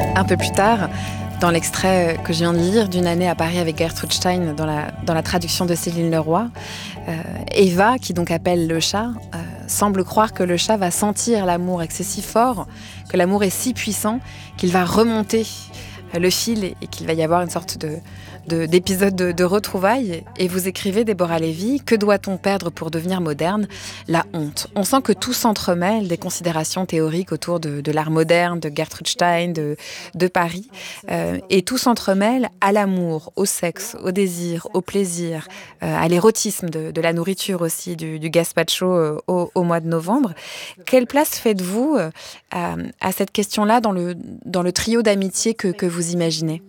Un peu plus tard, dans l'extrait que je viens de lire d'Une année à Paris avec Gertrude Stein, dans la traduction de Céline Leroy, Eva, qui donc appelle le chat, semble croire que le chat va sentir l'amour et que c'est si fort, que l'amour est si puissant qu'il va remonter le fil et qu'il va y avoir une sorte d'épisode de retrouvailles. Et vous écrivez, Déborah Lévy, que doit-on perdre pour devenir moderne? La honte. On sent que tout s'entremêle, des considérations théoriques autour de l'art moderne, de Gertrude Stein, de Paris, et tout s'entremêle à l'amour, au sexe, au désir, au plaisir, à l'érotisme de la nourriture aussi, du gazpacho au mois de novembre. Quelle place faites-vous à cette question-là dans le trio d'amitié que vous imaginez?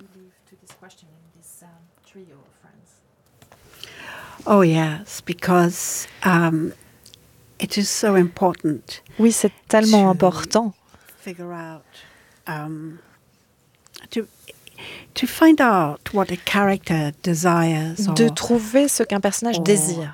Oh yes, because it is so important. Oui, c'est tellement important. Figure out to find out what a character desires De trouver ce qu'un personnage désire.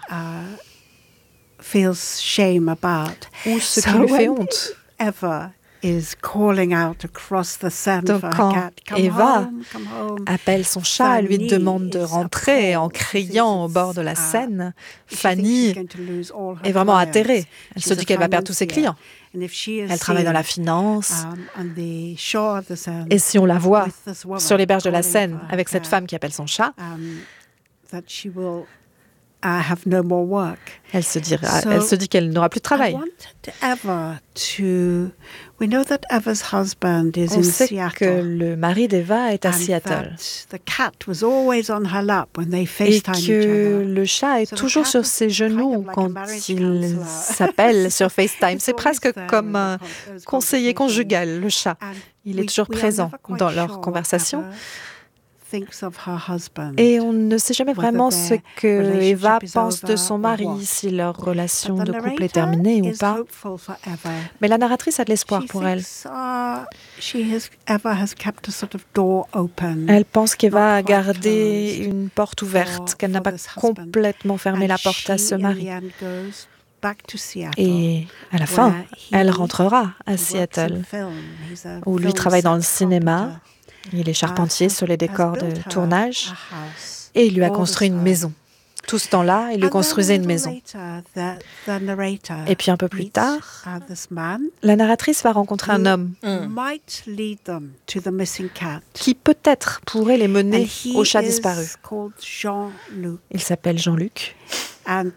Feels shame about. Ou ce qui lui fait honte. Eva is calling out across the Seine Donc for her quand cat. Eva Come home. appelle son chat, lui Fanny demande de is rentrer en appalled. criant au bord de la Seine, She thinks Fanny she's going to lose all her est vraiment clients. atterrée. Elle se She's dit a qu'elle va perdre tous ses financier. clients. And if she is Elle travaille dans la seen, finance. on the shore of the Seine, Et si on la voit with this woman sur les berges de la calling Seine for her avec cette cat, femme qui appelle son chat, that she will have no more work. elle se So, dit qu'elle n'aura plus de I travail. wanted Eva to. We know that Eva's husband is On in sait Seattle. que le mari d'Eva est à and Seattle. that the cat was always on her lap when they Et FaceTime each que other. le chat est So the toujours cat sur is ses kind genoux of like a quand marriage il counselor. s'appelle sur FaceTime. C'est It's presque always there comme in un those conseiller conversations. conjugal, le chat. And Il est we toujours are présent never quite dans sure leur what conversation. Eva thinks of her husband. Et on ne sait jamais Whether vraiment their ce que relationship Eva is pense de over son or mari, what. si leur relation But the de couple est narrator terminée ou is pas. hopeful for Eva. Mais la narratrice a de l'espoir She pour elle. thinks, Eva has kept a sort of door open. Elle pense qu'Eva a not quite gardé closed une porte ouverte, qu'elle n'a for pas this husband. complètement fermé And la porte à she, ce in mari. the end, goes back to Seattle, Et à la fin, where elle he rentrera à works in Seattle, film. He's a où lui film travaille dans le set cinéma. carpenter. Il est charpentier sur les Has décors de built her tournage. a house Et il lui a all construit this une time. maison. Tout ce temps-là, il lui And then construisait a une little maison. later, the narrator Et puis un peu plus meets, tard, this man la narratrice va rencontrer un who homme might lead them to the missing cat. qui peut-être pourrait les And mener he au chat is disparu. called Jean-Luc. Il s'appelle Jean-Luc. And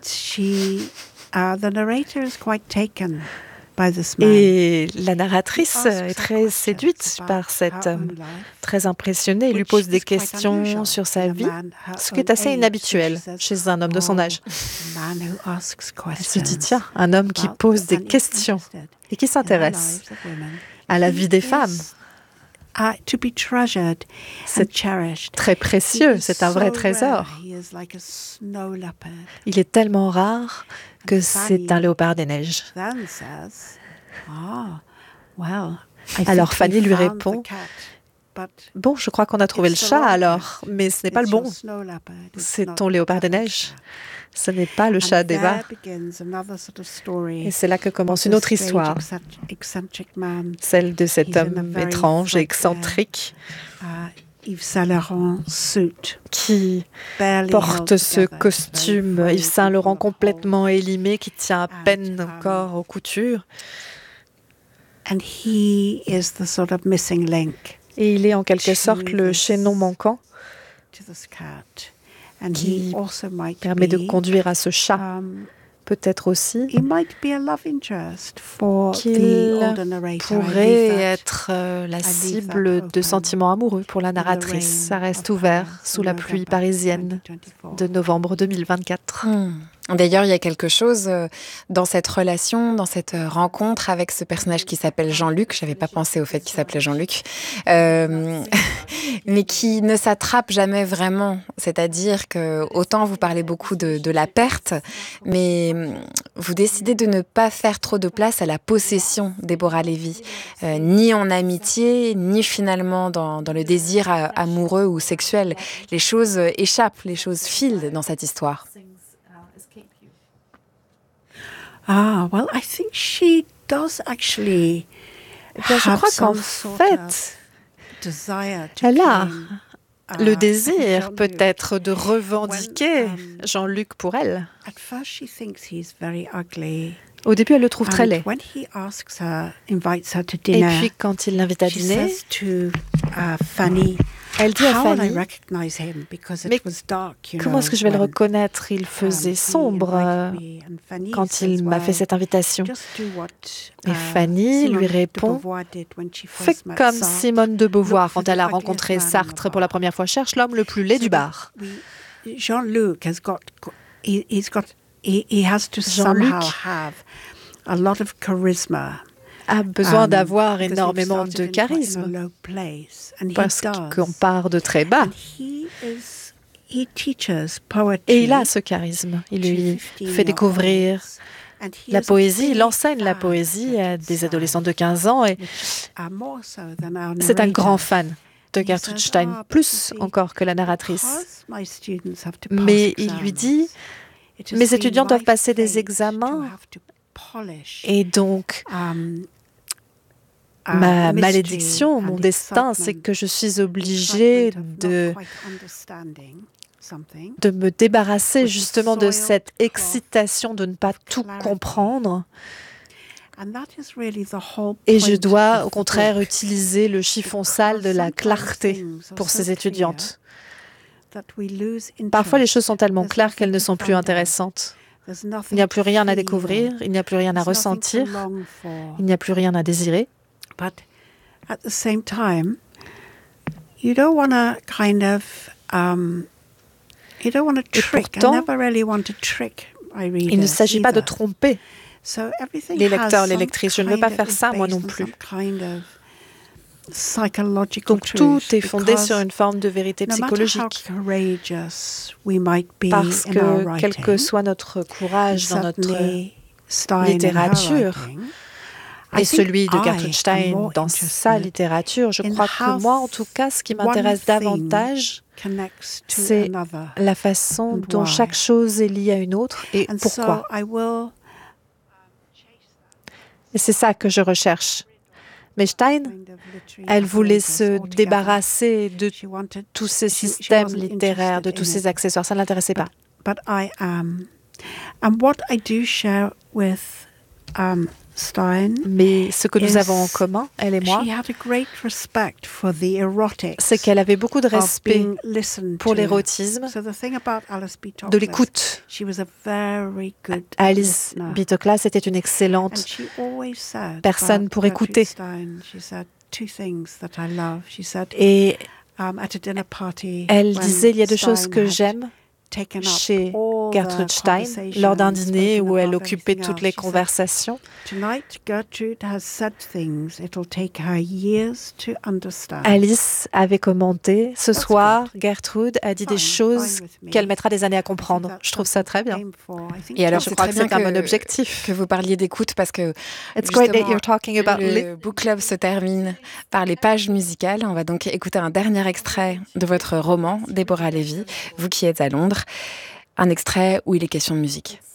the narrator is quite taken by this man. Et la narratrice He asks est her très questions séduite about par cet her homme, own life, très impressionnée. Il lui which pose des is quite questions unusual sur sa in a vie, man her ce qui est own assez age. inhabituel So she says, chez un homme de son âge. a man who asks Elle se dit, questions tiens, un homme qui about pose des and is questions interested et qui in the s'intéresse lives of women. à la He vie des is, femmes. To be treasured and C'est cherished. très précieux, He is c'est un vrai so trésor. rare. He is like a snow leopard. Il est tellement rare que And c'est Fanny un léopard des neiges. then says, well, I Alors think Fanny we lui found répond, the cat, but bon, je crois qu'on a trouvé le it's the chat wrong alors, cat. mais ce n'est pas le It's bon. your snow leopard. It's C'est not ton léopard des Eva's neiges. cat. Ce n'est pas le chat And d'Eva. there begins another sort of story Et c'est là que commence of une this autre strange, histoire, eccentric man, celle de cet He's in a homme very étrange et threadbare, excentrique Yves Saint Laurent suit, qui barely porte held ce together, costume very Yves Saint Laurent full of complètement holes. élimé qui tient à peine And, encore aux coutures. And he is the sort of missing link Et il est en quelque to sorte le this- chaînon manquant to this cat. And qui he also might permet de be, conduire à ce chat. Peut-être aussi he might be a love interest for the qu'il older narrator. I pourrait leave that. être la leave cible that de open sentiments amoureux pour la in the narratrice. Ça rain reste of ouvert Paris sous in la pluie November parisienne 2024. de novembre 2024. D'ailleurs, il y a quelque chose dans cette relation, dans cette rencontre avec ce personnage qui s'appelle Jean-Luc. J'avais pas pensé au fait qu'il s'appelait Jean-Luc, mais qui ne s'attrape jamais vraiment. C'est-à-dire que autant vous parlez beaucoup de la perte, mais vous décidez de ne pas faire trop de place à la possession, Déborah Lévy, ni en amitié, ni finalement dans le désir amoureux ou sexuel. Les choses échappent, les choses filent dans cette histoire. Well, I think she does actually Eh bien, je have crois qu'en some sort fait, of Elle a le désir peut-être de revendiquer Jean-Luc pour elle. Au début, elle le trouve très laid. Et puis, quand il l'invite à dîner, elle dit à Fanny, mais comment est-ce que je vais le reconnaître? Il faisait sombre quand il m'a fait cette invitation. Et Fanny lui répond, fais comme Simone de Beauvoir quand elle a rencontré Sartre pour la première fois, cherche l'homme le plus laid du bar. Jean-Luc a besoin d'avoir énormément de charisme parce qu'on part de très bas. Et il a ce charisme. Il lui fait découvrir la poésie. Il enseigne la poésie à des adolescents de 15 ans et c'est un grand fan de Gertrude Stein, plus encore que la narratrice. Mais il lui dit, mes étudiants doivent passer des examens et donc ma malédiction, mon destin, c'est que je suis obligée de me débarrasser justement de cette excitation de ne pas tout comprendre. Et je dois, au contraire, utiliser le chiffon sale de la clarté pour ces étudiantes. Parfois, les choses sont tellement claires qu'elles ne sont plus intéressantes. Il n'y a plus rien à découvrir, il n'y a plus rien à ressentir, il n'y a plus rien à désirer. But at the same time, you don't want to trick. I never really want to trick my readers. Il ne s'agit pas de tromper les lecteurs, les lectrices. Je ne veux pas faire ça, moi non plus. Donc tout est fondé sur une forme de vérité psychologique. Parce que quel que soit notre courage dans notre littérature, et celui de Gertrude Stein dans sa littérature, je crois que moi, en tout cas, ce qui m'intéresse davantage, c'est la façon dont chaque chose est liée à une autre et pourquoi. Et c'est ça que je recherche. Mais Stein, elle voulait se débarrasser de tous ces systèmes littéraires, de tous ces accessoires. Ça ne l'intéressait pas. Mais ce que nous avons en commun, elle et moi, c'est qu'elle avait beaucoup de respect pour l'érotisme, de l'écoute. Alice B. Toklas était une excellente personne pour écouter. Et elle disait, il y a deux choses que j'aime chez Gertrude Stein, lors d'un dîner où elle occupait toutes les conversations. Alice avait commenté, ce soir, Gertrude a dit des choses qu'elle mettra des années à comprendre. Je trouve ça très bien. Et alors, je crois que c'est un bon objectif. Que vous parliez d'écoute parce que le book club se termine par les pages musicales. On va donc écouter un dernier extrait de votre roman, Déborah Lévy, vous qui êtes à Londres. Un extrait où il est question de musique.